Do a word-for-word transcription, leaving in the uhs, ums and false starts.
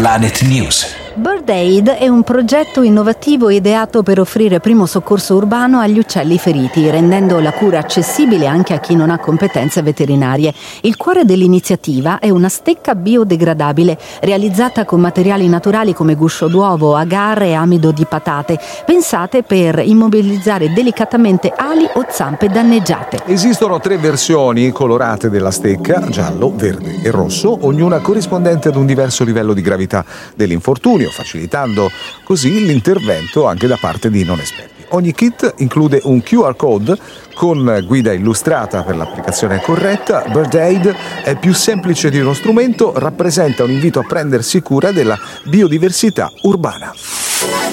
Planet News. Bird Aid è un progetto innovativo ideato per offrire primo soccorso urbano agli uccelli feriti, rendendo la cura accessibile anche a chi non ha competenze veterinarie. Il cuore dell'iniziativa è una stecca biodegradabile, realizzata con materiali naturali come guscio d'uovo, agar e amido di patate, pensate per immobilizzare delicatamente ali o zampe danneggiate. Esistono tre versioni colorate della stecca, giallo, verde e rosso, ognuna corrispondente ad un diverso livello di gravità dell'infortunio, facilitando così l'intervento anche da parte di non esperti. Ogni kit include un Q R code con guida illustrata per l'applicazione corretta. Bird Aid è più semplice di uno strumento, rappresenta un invito a prendersi cura della biodiversità urbana.